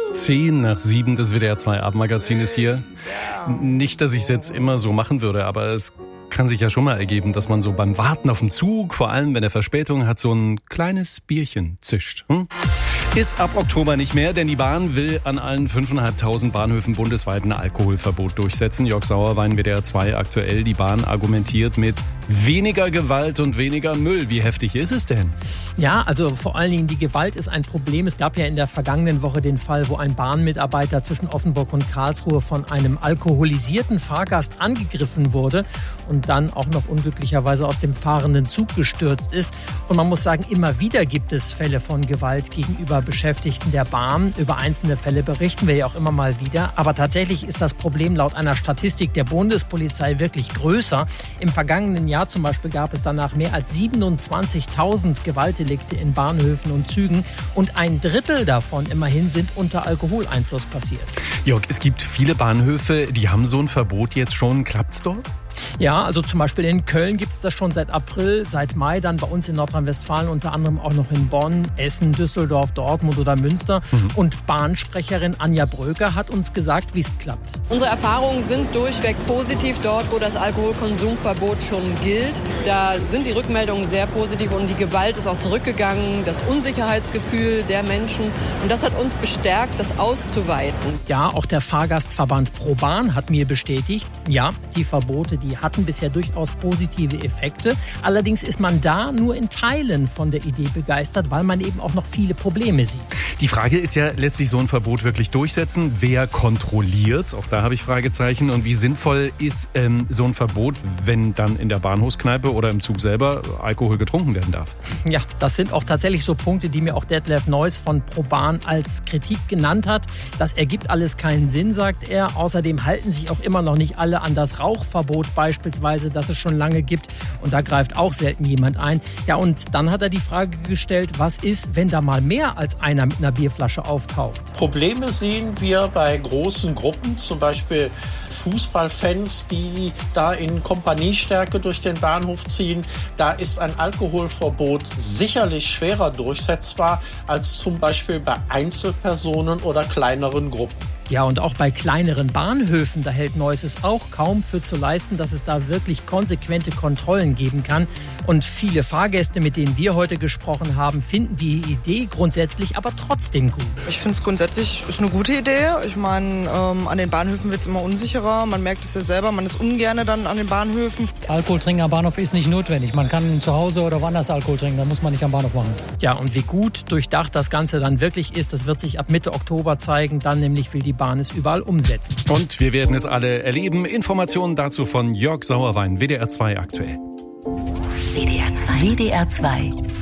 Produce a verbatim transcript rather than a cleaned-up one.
Zehn nach sieben, das W D R zwei Abendmagazin ist hier. Nicht, dass ich es jetzt immer so machen würde, aber es kann sich ja schon mal ergeben, dass man so beim Warten auf den Zug, vor allem wenn er Verspätung hat, so ein kleines Bierchen zischt. Hm? Ist ab Oktober nicht mehr, denn die Bahn will an allen fünftausendfünfhundert Bahnhöfen bundesweit ein Alkoholverbot durchsetzen. Jörg Sauerwein, W D R zwei aktuell. Die Bahn argumentiert mit weniger Gewalt und weniger Müll. Wie heftig ist es denn? Ja, also vor allen Dingen die Gewalt ist ein Problem. Es gab ja in der vergangenen Woche den Fall, wo ein Bahnmitarbeiter zwischen Offenburg und Karlsruhe von einem alkoholisierten Fahrgast angegriffen wurde und dann auch noch unglücklicherweise aus dem fahrenden Zug gestürzt ist. Und man muss sagen, immer wieder gibt es Fälle von Gewalt gegenüber Beschäftigten der Bahn. Über einzelne Fälle berichten wir ja auch immer mal wieder. Aber tatsächlich ist das Problem laut einer Statistik der Bundespolizei wirklich größer. Im vergangenen Jahr zum Beispiel gab es danach mehr als siebenundzwanzigtausend Gewaltdelikte in Bahnhöfen und Zügen. Und ein Drittel davon immerhin sind unter Alkoholeinfluss passiert. Jörg, es gibt viele Bahnhöfe, die haben so ein Verbot jetzt schon. Klappt's dort? Ja, also zum Beispiel in Köln gibt es das schon seit April, seit Mai, dann bei uns in Nordrhein-Westfalen unter anderem auch noch in Bonn, Essen, Düsseldorf, Dortmund oder Münster. Mhm. Und Bahnsprecherin Anja Bröker hat uns gesagt, wie es klappt. Unsere Erfahrungen sind durchweg positiv dort, wo das Alkoholkonsumverbot schon gilt. Da sind die Rückmeldungen sehr positiv und die Gewalt ist auch zurückgegangen, das Unsicherheitsgefühl der Menschen. Und das hat uns bestärkt, das auszuweiten. Ja, auch der Fahrgastverband ProBahn hat mir bestätigt, ja, die Verbote, die hatten bisher durchaus positive Effekte. Allerdings ist man da nur in Teilen von der Idee begeistert, weil man eben auch noch viele Probleme sieht. Die Frage ist ja letztlich, so ein Verbot wirklich durchsetzen. Wer kontrolliert? Auch da habe ich Fragezeichen. Und wie sinnvoll ist ähm, so ein Verbot, wenn dann in der Bahnhofskneipe oder im Zug selber Alkohol getrunken werden darf? Ja, das sind auch tatsächlich so Punkte, die mir auch Detlef Neuss von ProBahn als Kritik genannt hat. Das ergibt alles keinen Sinn, sagt er. Außerdem halten sich auch immer noch nicht alle an das Rauchverbot beispielsweise, das es schon lange gibt. Und da greift auch selten jemand ein. Ja, und dann hat er die Frage gestellt, was ist, wenn da mal mehr als einer mit einer Bierflasche auftaucht? Probleme sehen wir bei großen Gruppen, zum Beispiel Fußballfans, die da in Kompaniestärke durch den Bahnhof ziehen. Da ist ein Alkoholverbot sicherlich schwerer durchsetzbar als zum Beispiel bei Einzelpersonen oder kleineren Gruppen. Ja, und auch bei kleineren Bahnhöfen, da hält Neuss es auch kaum für zu leisten, dass es da wirklich konsequente Kontrollen geben kann. Und viele Fahrgäste, mit denen wir heute gesprochen haben, finden die Idee grundsätzlich aber trotzdem gut. Ich finde es grundsätzlich ist eine gute Idee. Ich meine, ähm, an den Bahnhöfen wird es immer unsicherer. Man merkt es ja selber, man ist ungerne dann an den Bahnhöfen. Alkohol trinken am Bahnhof ist nicht notwendig. Man kann zu Hause oder woanders Alkohol trinken, da muss man nicht am Bahnhof machen. Ja, und wie gut durchdacht das Ganze dann wirklich ist, das wird sich ab Mitte Oktober zeigen. Dann nämlich will die Bahn es überall umsetzen. Und wir werden es alle erleben. Informationen dazu von Jörg Sauerwein, W D R zwei aktuell. W D R zwei. W D R zwei.